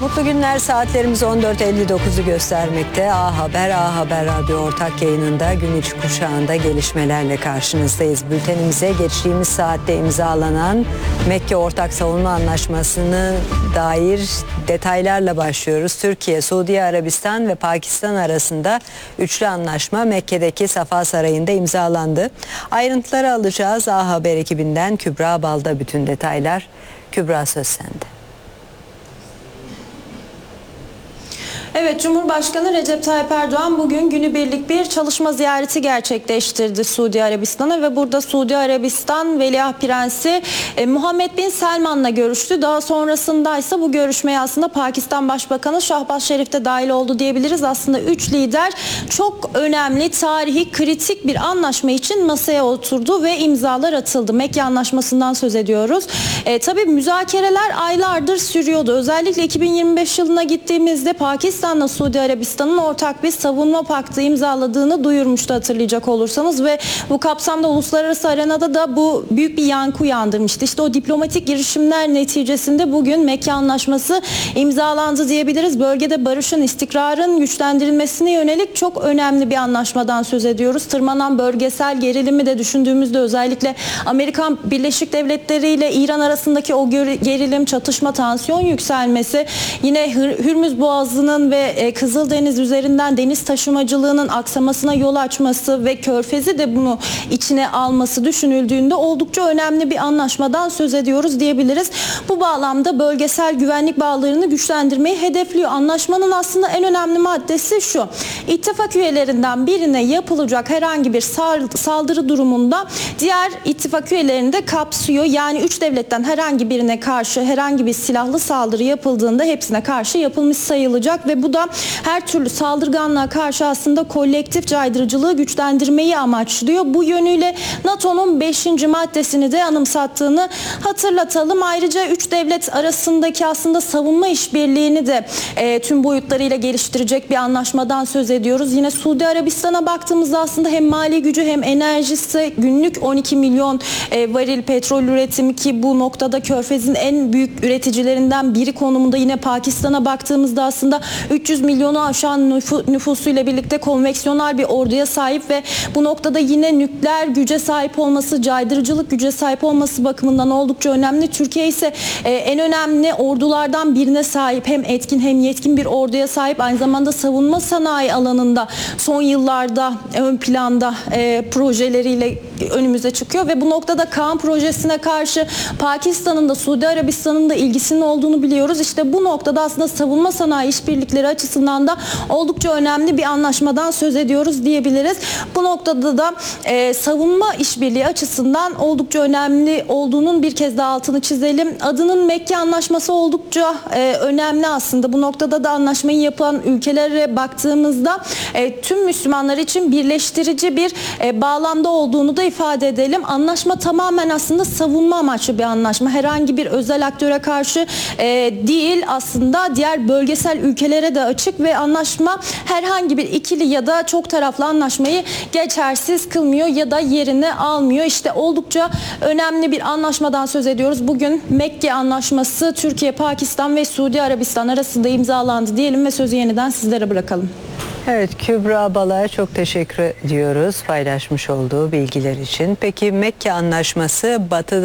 Mutlu günler, saatlerimiz 14.59'u göstermekte. A Haber Radyo ortak yayınında gün içi kuşağında gelişmelerle karşınızdayız. Bültenimize geçtiğimiz saatte imzalanan Mekke Ortak Savunma Anlaşması'na dair detaylarla başlıyoruz. Türkiye, Suudi Arabistan ve Pakistan arasında üçlü anlaşma Mekke'deki Safa Sarayı'nda imzalandı. Ayrıntıları alacağız. A Haber ekibinden Kübra Balda bütün detaylar. Kübra, söz sende. Evet, Cumhurbaşkanı Recep Tayyip Erdoğan bugün günübirlik bir çalışma ziyareti gerçekleştirdi Suudi Arabistan'a ve burada Suudi Arabistan Veliaht Prensi Muhammed Bin Selman'la görüştü. Daha sonrasında ise bu görüşmeye aslında Pakistan Başbakanı Şahbaz Şerif de dahil oldu diyebiliriz. Aslında üç lider çok önemli, tarihi, kritik bir anlaşma için masaya oturdu ve imzalar atıldı. Mekke Anlaşması'ndan söz ediyoruz. Tabii müzakereler aylardır sürüyordu. Özellikle 2025 yılına gittiğimizde Pakistan'la Suudi Arabistan'ın ortak bir savunma paktı imzaladığını duyurmuştu, hatırlayacak olursanız, ve bu kapsamda uluslararası arenada da bu büyük bir yankı uyandırmıştı. İşte o diplomatik girişimler neticesinde bugün Mekke Anlaşması imzalandı diyebiliriz. Bölgede barışın, istikrarın güçlendirilmesine yönelik çok önemli bir anlaşmadan söz ediyoruz. Tırmanan bölgesel gerilimi de düşündüğümüzde özellikle Amerika Birleşik Devletleri ile İran arasındaki o gerilim, çatışma, tansiyon yükselmesi, yine Hürmüz Boğazı'nın ve Kızıldeniz üzerinden deniz taşımacılığının aksamasına yol açması ve Körfez'i de bunu içine alması düşünüldüğünde oldukça önemli bir anlaşmadan söz ediyoruz diyebiliriz. Bu bağlamda bölgesel güvenlik bağlarını güçlendirmeyi hedefliyor. Anlaşmanın aslında en önemli maddesi şu: İttifak üyelerinden birine yapılacak herhangi bir saldırı durumunda diğer ittifak üyelerini de kapsıyor. Yani üç devletten herhangi birine karşı herhangi bir silahlı saldırı yapıldığında hepsine karşı yapılmış sayılacak ve bu da her türlü saldırganlığa karşı aslında kolektif caydırıcılığı güçlendirmeyi amaçlıyor. Bu yönüyle NATO'nun 5. maddesini de anımsattığını hatırlatalım. Ayrıca üç devlet arasındaki aslında savunma işbirliğini de tüm boyutlarıyla geliştirecek bir anlaşmadan söz ediyoruz. Yine Suudi Arabistan'a baktığımızda aslında hem mali gücü hem enerjisi, günlük 12 milyon varil petrol üretimi, ki bu noktada Körfez'in en büyük üreticilerinden biri konumunda. Yine Pakistan'a baktığımızda aslında 300 milyonu aşan nüfusuyla birlikte konveksiyonel bir orduya sahip ve bu noktada yine nükleer güce sahip olması, caydırıcılık güce sahip olması bakımından oldukça önemli. Türkiye ise en önemli ordulardan birine sahip, hem etkin hem yetkin bir orduya sahip. Aynı zamanda savunma sanayi alanında son yıllarda ön planda projeleriyle önümüze çıkıyor ve bu noktada Kaan projesine karşı Pakistan'ın da Suudi Arabistan'ın da ilgisinin olduğunu biliyoruz. İşte bu noktada aslında savunma sanayi işbirlikleri açısından da oldukça önemli bir anlaşmadan söz ediyoruz diyebiliriz. Bu noktada da savunma işbirliği açısından oldukça önemli olduğunun bir kez daha altını çizelim. Adının Mekke Anlaşması oldukça önemli aslında. Bu noktada da anlaşmayı yapan ülkelere baktığımızda tüm Müslümanlar için birleştirici bir bağlamda olduğunu da ifade edelim. Anlaşma tamamen aslında savunma amaçlı bir anlaşma. Herhangi bir özel aktöre karşı değil, aslında diğer bölgesel ülkelere de açık ve anlaşma herhangi bir ikili ya da çok taraflı anlaşmayı geçersiz kılmıyor ya da yerini almıyor. İşte oldukça önemli bir anlaşmadan söz ediyoruz. Bugün Mekke Anlaşması Türkiye, Pakistan ve Suudi Arabistan arasında imzalandı diyelim ve sözü yeniden sizlere bırakalım. Evet, Kübra Bala'ya çok teşekkür ediyoruz paylaşmış olduğu bilgiler için. Peki Mekke Anlaşması Batı'da